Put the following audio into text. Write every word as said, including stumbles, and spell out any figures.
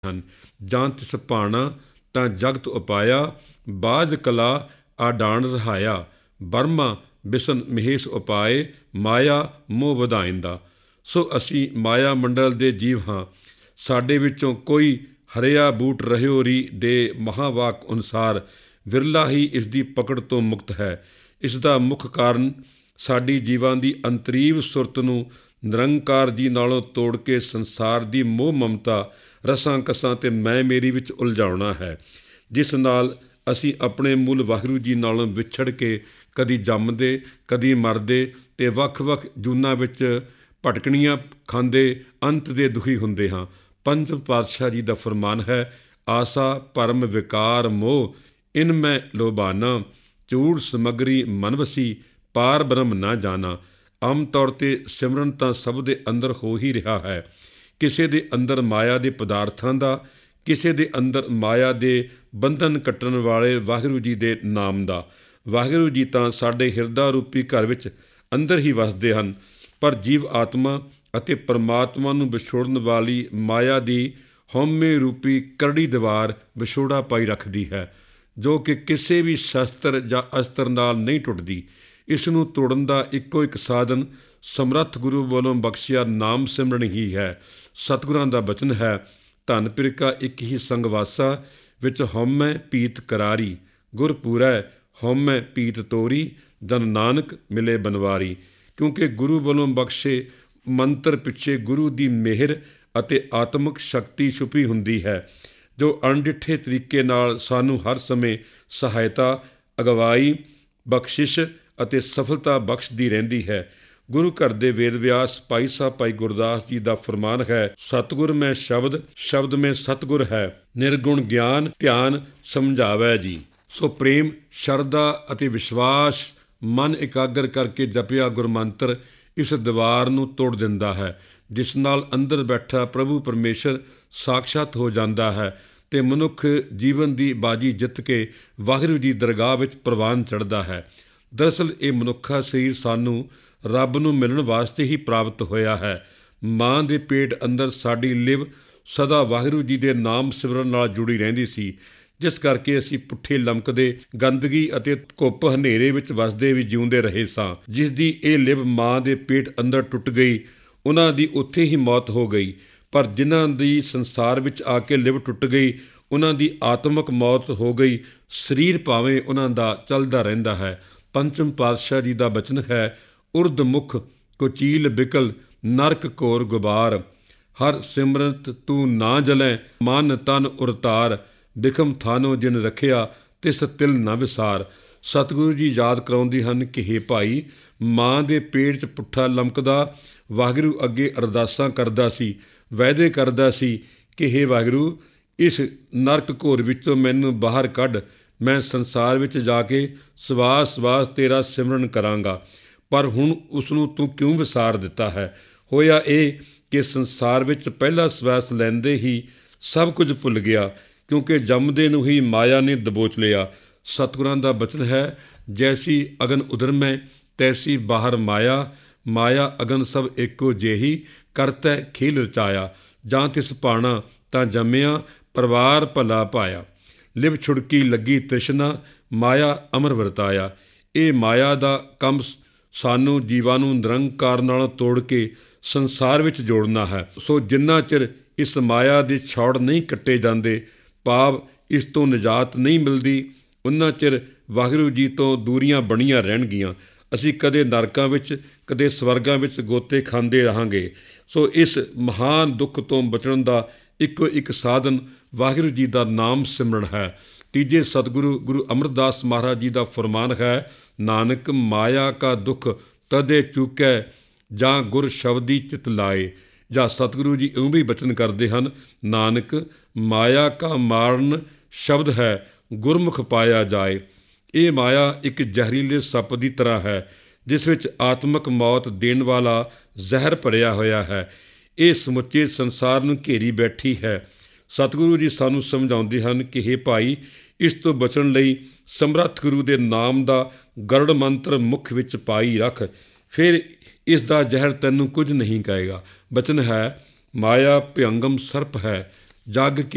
ਹਨ। ਜਾਂ ਤਿਸ ਭਾਣਾ ਤਾਂ ਜਗਤ ਉਪਾਇਆ, ਬਾਝ ਕਲਾ ਆਡਾਣ ਰਹਾਇਆ। ਬਰਮਾ ਬਿਸ਼ਨ ਮਹੇਸ਼ ਉਪਾਏ, ਮਾਇਆ ਮੋਹ ਵਧਾਇੰਦਾ। ਸੋ ਅਸੀਂ ਮਾਇਆ ਮੰਡਲ ਦੇ ਜੀਵ ਹਾਂ। ਸਾਡੇ ਵਿੱਚੋਂ ਕੋਈ ਹਰਿਆ ਬੂਟ ਰਹਿਓ ਰੀ ਦੇ ਮਹਾਵਾਕ ਅਨੁਸਾਰ ਵਿਰਲਾ ਹੀ ਇਸ ਦੀ ਪਕੜ ਤੋਂ ਮੁਕਤ ਹੈ। ਇਸ ਦਾ ਮੁੱਖ ਕਾਰਨ ਸਾਡੀ ਜੀਵਾਂ ਦੀ ਅੰਤਰੀਵ ਸੁਰਤ ਨੂੰ ਨਿਰੰਕਾਰ ਜੀ ਨਾਲੋਂ ਤੋੜ ਕੇ ਸੰਸਾਰ ਦੀ ਮੋਹ ਮਮਤਾ, ਰਸਾਂ ਕਸਾਂ ਤੇ ਮੈਂ ਮੇਰੀ ਵਿੱਚ ਉਲਝਾਉਣਾ ਹੈ, ਜਿਸ ਨਾਲ ਅਸੀਂ ਆਪਣੇ ਮੂਲ ਵਾਹਿਗੁਰੂ ਜੀ ਨਾਲੋਂ ਵਿਛੜ ਕੇ ਕਦੀ ਜੰਮਦੇ ਕਦੀ ਮਰਦੇ ਤੇ ਵੱਖ-ਵੱਖ ਜੂਨਾਂ ਵਿੱਚ ਭਟਕਣੀਆਂ ਖਾਂਦੇ ਅੰਤ ਦੇ ਦੁਖੀ ਹੁੰਦੇ ਹਾਂ। ਪੰਜਮ ਪਾਤਸ਼ਾਹ ਜੀ ਦਾ ਫਰਮਾਨ ਹੈ, ਆਸਾ ਭਰਮ ਵਿਕਾਰ ਮੋਹ ਇਨ ਮੈਂ ਲੋਭਾਨਾ, ਝੂਠ ਸਮਗਰੀ ਮਨ ਵਸੀ ਪਾਰ ਬ੍ਰਹਮ ਨਾ ਜਾਣਾ। ਆਮ ਤੌਰ 'ਤੇ ਸਿਮਰਨ ਤਾਂ ਸਭ ਦੇ ਅੰਦਰ ਹੋ ਹੀ ਰਿਹਾ ਹੈ। ਕਿਸੇ ਦੇ ਅੰਦਰ ਮਾਇਆ ਦੇ ਪਦਾਰਥਾਂ ਦਾ, ਕਿਸੇ ਦੇ ਅੰਦਰ ਮਾਇਆ ਦੇ ਬੰਧਨ ਕੱਟਣ ਵਾਲੇ ਵਾਹਿਗੁਰੂ ਜੀ ਦੇ ਨਾਮ ਦਾ। ਵਾਹਿਗੁਰੂ ਜੀ ਤਾਂ ਸਾਡੇ ਹਿਰਦਾ ਰੂਪੀ ਘਰ ਵਿੱਚ ਅੰਦਰ ਹੀ ਵਸਦੇ ਹਨ, ਪਰ ਜੀਵ ਆਤਮਾ ਅਤੇ ਪਰਮਾਤਮਾ ਨੂੰ ਵਿਛੋੜਨ ਵਾਲੀ ਮਾਇਆ ਦੀ ਹਉਮੈ ਰੂਪੀ ਕਰੜੀ ਦੀਵਾਰ ਵਿਛੋੜਾ ਪਾਈ ਰੱਖਦੀ ਹੈ, ਜੋ ਕਿ ਕਿਸੇ ਵੀ ਸ਼ਸਤਰ ਜਾਂ ਅਸਤਰ ਨਾਲ ਨਹੀਂ ਟੁੱਟਦੀ। ਇਸ ਨੂੰ ਤੋੜਨ ਦਾ ਇੱਕੋ ਇੱਕ ਸਾਧਨ ਸਮਰੱਥ ਗੁਰੂ ਵੱਲੋਂ ਬਖਸ਼ਿਆ ਨਾਮ ਸਿਮਰਨ ਹੀ ਹੈ। ਸਤਿਗੁਰਾਂ ਦਾ ਬਚਨ ਹੈ, ਧਨ ਪਿਰਕਾ ਇੱਕ ਹੀ ਸੰਗਵਾਸਾ, ਵਿੱਚ ਹਉਮੈ ਪੀਤ ਕਰਾਰੀ। ਗੁਰ ਪੂਰੈ ਹਉਮੈ ਪੀਤ ਤੋਰੀ, ਜਨ ਨਾਨਕ ਮਿਲੇ ਬਨਵਾਰੀ। ਕਿਉਂਕਿ ਗੁਰੂ ਵੱਲੋਂ ਬਖਸ਼ੇ ਮੰਤਰ ਪਿੱਛੇ ਗੁਰੂ ਦੀ ਮਿਹਰ ਅਤੇ ਆਤਮਿਕ ਸ਼ਕਤੀ ਛੁਪੀ ਹੁੰਦੀ ਹੈ, ਜੋ ਅਣਡਿੱਠੇ ਤਰੀਕੇ ਨਾਲ ਸਾਨੂੰ ਹਰ ਸਮੇਂ ਸਹਾਇਤਾ, ਅਗਵਾਈ, ਬਖਸ਼ਿਸ਼ ਅਤੇ ਸਫਲਤਾ ਬਖਸ਼ਦੀ ਰਹਿੰਦੀ ਹੈ। ਗੁਰੂ ਘਰ ਦੇ ਵੇਦ ਵਿਆਸ ਭਾਈ ਸਾਹਿਬ ਭਾਈ ਗੁਰਦਾਸ ਜੀ ਦਾ ਫਰਮਾਨ ਹੈ, ਸਤਿਗੁਰ ਮੈਂ ਸ਼ਬਦ, ਸ਼ਬਦ ਮੈਂ ਸਤਿਗੁਰ ਹੈ, ਨਿਰਗੁਣ ਗਿਆਨ ਧਿਆਨ ਸਮਝਾਵੈ ਜੀ। ਸੋ ਪ੍ਰੇਮ, ਸ਼ਰਧਾ ਅਤੇ ਵਿਸ਼ਵਾਸ ਮਨ ਇਕਾਗਰ ਕਰਕੇ ਜਪਿਆ ਗੁਰਮੰਤਰ ਇਸ ਦੀਵਾਰ ਨੂੰ ਤੋੜ ਦਿੰਦਾ ਹੈ, ਜਿਸ ਨਾਲ ਅੰਦਰ ਬੈਠਾ ਪ੍ਰਭੂ ਪਰਮੇਸ਼ਰ ਸਾਕਸ਼ਾਤ ਹੋ ਜਾਂਦਾ ਹੈ ਤੇ ਮਨੁੱਖ ਜੀਵਨ ਦੀ ਬਾਜੀ ਜਿੱਤ ਕੇ ਵਾਹਿਗੁਰੂ ਜੀ ਦਰਗਾਹ ਵਿੱਚ ਪ੍ਰਵਾਨ ਚੜ੍ਹਦਾ ਹੈ। ਦਰਅਸਲ ਇਹ ਮਨੁੱਖਾ ਸਰੀਰ ਸਾਨੂੰ ਰੱਬ ਨੂੰ ਮਿਲਣ ਵਾਸਤੇ ਹੀ ਪ੍ਰਾਪਤ ਹੋਇਆ ਹੈ। ਮਾਂ ਦੇ ਪੇਟ ਅੰਦਰ ਸਾਡੀ ਲਿਵ ਸਦਾ ਵਾਹਿਗੁਰੂ ਜੀ ਦੇ ਨਾਮ ਸਿਮਰਨ ਨਾਲ ਜੁੜੀ ਰਹਿੰਦੀ ਸੀ, ਜਿਸ ਕਰਕੇ ਅਸੀਂ ਪੁੱਠੇ ਲਮਕਦੇ, ਗੰਦਗੀ ਅਤੇ ਘੁੱਪ ਹਨੇਰੇ ਵਿੱਚ ਵਸਦੇ ਵੀ ਜਿਉਂਦੇ ਰਹੇ ਸਾਂ। ਜਿਸ ਦੀ ਇਹ ਲਿਵ ਮਾਂ ਦੇ ਪੇਟ ਅੰਦਰ ਟੁੱਟ ਗਈ, ਉਹਨਾਂ ਦੀ ਉੱਥੇ ਹੀ ਮੌਤ ਹੋ ਗਈ। ਪਰ ਜਿਨ੍ਹਾਂ ਦੀ ਸੰਸਾਰ ਵਿੱਚ ਆ ਕੇ ਲਿਵ ਟੁੱਟ ਗਈ, ਉਹਨਾਂ ਦੀ ਆਤਮਿਕ ਮੌਤ ਹੋ ਗਈ। ਸਰੀਰ ਭਾਵੇਂ ਉਹਨਾਂ ਦਾ ਚੱਲਦਾ ਰਹਿੰਦਾ ਹੈ। ਪੰਚਮ ਪਾਤਸ਼ਾਹ ਜੀ ਦਾ ਬਚਨ ਹੈ, ਉਰਦ ਮੁਖ ਕੁਚੀਲ ਬਿਕਲ ਨਰਕ ਘੋਰ ਗੁਬਾਰ, ਹਰ ਸਿਮਰਤ ਤੂੰ ਨਾ ਜਲੈ ਮਨ ਤਨ ਉਰਤਾਰ, ਬਿਖਮ ਥਾਨੋ ਜਿਨ ਰੱਖਿਆ ਤਿਸ ਤਿਲ ਨਾ ਵਿਸਾਰ। ਸਤਿਗੁਰੂ ਜੀ ਯਾਦ ਕਰਾਉਂਦੇ ਹਨ ਕਿ ਹੇ ਭਾਈ, ਮਾਂ ਦੇ ਪੇਟ 'ਚ ਪੁੱਠਾ ਲਮਕਦਾ ਵਾਹਿਗੁਰੂ ਅੱਗੇ ਅਰਦਾਸਾਂ ਕਰਦਾ ਸੀ, ਵਾਅਦੇ ਕਰਦਾ ਸੀ ਕਿ ਹੇ ਵਾਹਿਗੁਰੂ, ਇਸ ਨਰਕ ਘੋਰ ਵਿੱਚੋਂ ਮੈਨੂੰ ਬਾਹਰ ਕੱਢ, ਮੈਂ ਸੰਸਾਰ ਵਿੱਚ ਜਾ ਕੇ ਸਵਾਸ ਸਵਾਸ ਤੇਰਾ ਸਿਮਰਨ ਕਰਾਂਗਾ। ਪਰ ਹੁਣ ਉਸ ਨੂੰ ਤੂੰ ਕਿਉਂ ਵਿਸਾਰ ਦਿੱਤਾ ਹੈ? ਹੋਇਆ ਇਹ ਕਿ ਸੰਸਾਰ ਵਿੱਚ ਪਹਿਲਾ ਸਵਾਸ ਲੈਂਦੇ ਹੀ ਸਭ ਕੁਝ ਭੁੱਲ ਗਿਆ, ਕਿਉਂਕਿ ਜੰਮਦੇ ਨੂੰ ਹੀ ਮਾਇਆ ਨੇ ਦਬੋਚ ਲਿਆ। ਸਤਿਗੁਰਾਂ ਦਾ ਬਚਨ ਹੈ, ਜੈਸੀ ਅਗਨ ਉਦਰਮੈ ਤੈਸੀ ਬਾਹਰ ਮਾਇਆ, ਮਾਇਆ ਅਗਨ ਸਭ ਏਕੋ ਜੇਹੀ, ਕਰਤੈ ਖੇਲ ਰਚਾਇਆ। ਜਾਂ ਤਿਸ ਭਾਣਾ ਤਾਂ ਜੰਮਿਆ, ਪਰਿਵਾਰ ਭਲਾ ਪਾਇਆ, ਲਿਵ ਛੁੜਕੀ ਲੱਗੀ ਤ੍ਰਿਸ਼ਨਾ, ਮਾਇਆ ਅਮਰ ਵਰਤਾਇਆ। ਇਹ ਮਾਇਆ ਦਾ ਕੰਮ ਸਾਨੂੰ ਜੀਵਾਂ ਨੂੰ ਨਿਰੰਕਾਰ ਨਾਲ ਤੋੜ ਕੇ ਸੰਸਾਰ ਵਿੱਚ ਜੋੜਨਾ ਹੈ। ਸੋ ਜਿੰਨਾ ਚਿਰ ਇਸ ਮਾਇਆ ਦੇ ਛੌੜ ਨਹੀਂ ਕੱਟੇ ਜਾਂਦੇ, ਭਾਵ ਇਸ ਤੋਂ ਨਿਜਾਤ ਨਹੀਂ ਮਿਲਦੀ, ਉਨਾ ਚਿਰ ਵਾਹਿਗੁਰੂ ਜੀ ਤੋਂ ਦੂਰੀਆਂ ਬਣੀਆਂ ਰਹਿਣਗੀਆਂ। ਅਸੀਂ ਕਦੇ ਨਰਕਾਂ ਵਿੱਚ ਕਦੇ ਸਵਰਗਾਂ ਵਿੱਚ ਗੋਤੇ ਖਾਂਦੇ ਰਹਾਂਗੇ। ਸੋ ਇਸ ਮਹਾਨ ਦੁੱਖ ਤੋਂ ਬਚਣ ਦਾ ਇੱਕੋ ਇੱਕ ਸਾਧਨ ਵਾਹਿਗੁਰੂ ਜੀ ਦਾ ਨਾਮ ਸਿਮਰਨ ਹੈ। ਤੀਜੇ ਸਤਿਗੁਰੂ ਗੁਰੂ ਅਮਰਦਾਸ ਮਹਾਰਾਜ ਜੀ ਦਾ ਫਰਮਾਨ ਹੈ, ਨਾਨਕ ਮਾਇਆ ਕਾ ਦੁੱਖ ਤਦੇ ਚੁਕੈ, ਜਾਂ ਗੁਰ ਸ਼ਬਦੀ ਚਿਤ ਲਾਏ। ਜਾਂ ਸਤਿਗੁਰੂ ਜੀ ਇਉਂ ਵੀ ਬਚਨ ਕਰਦੇ ਹਨ, ਨਾਨਕ ਮਾਇਆ ਕਾ ਮਾਰਨ ਸ਼ਬਦ ਹੈ, ਗੁਰਮੁਖ ਪਾਇਆ ਜਾਏ। ਇਹ ਮਾਇਆ ਇੱਕ ਜ਼ਹਿਰੀਲੇ ਸੱਪ ਦੀ ਤਰ੍ਹਾਂ ਹੈ, ਜਿਸ ਵਿੱਚ ਆਤਮਿਕ ਮੌਤ ਦੇਣ ਵਾਲਾ ਜ਼ਹਿਰ ਭਰਿਆ ਹੋਇਆ ਹੈ। ਇਹ ਸਮੁੱਚੇ ਸੰਸਾਰ ਨੂੰ ਘੇਰੀ ਬੈਠੀ ਹੈ। ਸਤਿਗੁਰੂ ਜੀ ਸਾਨੂੰ ਸਮਝਾਉਂਦੇ ਹਨ ਕਿ ਹੇ ਭਾਈ, ਇਸ ਤੋਂ ਬਚਣ ਲਈ ਸਮਰੱਥ ਗੁਰੂ ਦੇ ਨਾਮ ਦਾ ਗਰੜ ਮੰਤਰ ਮੁੱਖ ਵਿੱਚ ਪਾਈ ਰੱਖ, ਫਿਰ ਇਸ ਦਾ ਜ਼ਹਿਰ ਤੈਨੂੰ ਕੁਝ ਨਹੀਂ ਕਹੇਗਾ। ਬਚਨ ਹੈ, ਮਾਇਆ ਭਿਅੰਗਮ ਸਰਪ ਹੈ, ਜਗ ਕੀ